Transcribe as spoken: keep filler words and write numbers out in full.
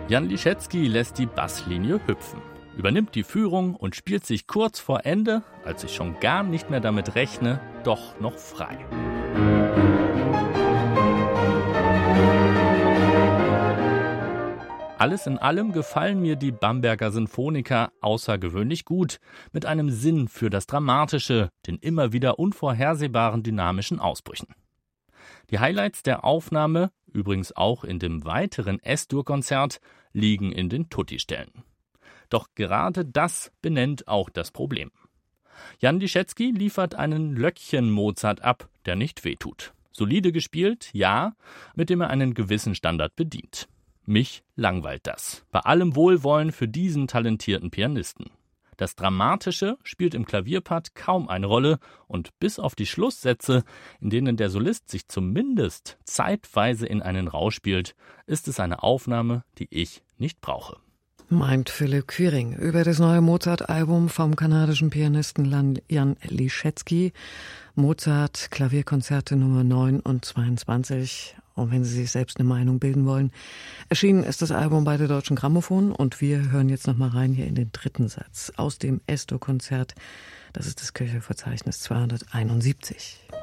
Jan Liszewski lässt die Basslinie hüpfen, übernimmt die Führung und spielt sich kurz vor Ende, als ich schon gar nicht mehr damit rechne, doch noch frei. Alles in allem gefallen mir die Bamberger Sinfoniker außergewöhnlich gut, mit einem Sinn für das Dramatische, den immer wieder unvorhersehbaren dynamischen Ausbrüchen. Die Highlights der Aufnahme, übrigens auch in dem weiteren S-Dur-Konzert, liegen in den Tutti-Stellen. Doch gerade das benennt auch das Problem. Jan Liszewski liefert einen Löckchen-Mozart ab, der nicht wehtut. Solide gespielt, ja, mit dem er einen gewissen Standard bedient. Mich langweilt das. Bei allem Wohlwollen für diesen talentierten Pianisten. Das Dramatische spielt im Klavierpart kaum eine Rolle und bis auf die Schlusssätze, in denen der Solist sich zumindest zeitweise in einen Rausch spielt, ist es eine Aufnahme, die ich nicht brauche. Meint Philipp Quiring über das neue Mozart-Album vom kanadischen Pianisten Jan Liszewski. Mozart, Klavierkonzerte Nummer neun und zweiundzwanzig. Und wenn Sie sich selbst eine Meinung bilden wollen, erschienen ist das Album bei der Deutschen Grammophon und wir hören jetzt noch mal rein hier in den dritten Satz aus dem S-Dur-Konzert. Das ist das Köchelverzeichnis zweihunderteinundsiebzig.